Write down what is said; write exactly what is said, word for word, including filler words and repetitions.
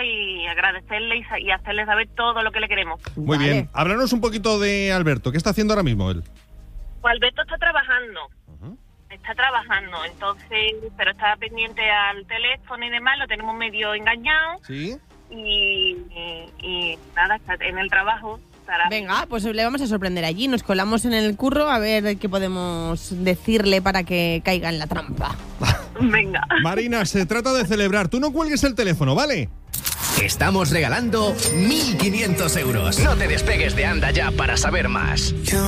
y agradecerle y, sa- y hacerle saber todo lo que le queremos. Muy Vale. bien. Háblanos un poquito de Alberto. ¿Qué está haciendo ahora mismo él? Pues Alberto está trabajando, está trabajando, entonces, pero está pendiente al teléfono y demás, lo tenemos medio engañado Sí. y, y, y nada, está en el trabajo. Estará. Venga, pues le vamos a sorprender allí. Nos colamos en el curro a ver qué podemos decirle para que caiga en la trampa. Venga. Marina, se trata de celebrar. Tú no cuelgues el teléfono, ¿vale? Estamos regalando mil quinientos euros. No te despegues de Anda Ya para saber más.